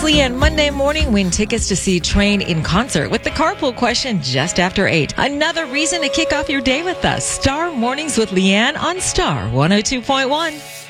Leanne. Monday morning, win tickets to see Train in concert with the carpool question just after 8. Another reason to kick off your day with us. Star Mornings with Leanne on Star 102.1.